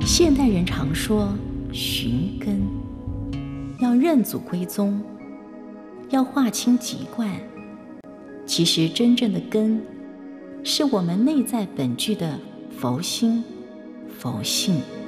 现代人常说寻根，要认祖归宗，要划清籍贯。其实真正的根，是我们内在本具的佛心、佛性。